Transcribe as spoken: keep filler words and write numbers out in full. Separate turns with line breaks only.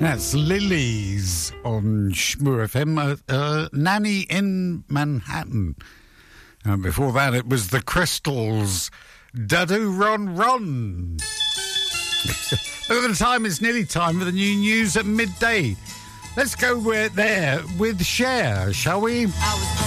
That's Lilies on Shmoo F M, uh, uh, Nanny in Manhattan. And before that, it was the Crystals, Dadu Ron Ron. Look at the time, it's nearly time for the new news at midday. Let's go there with Cher, shall we?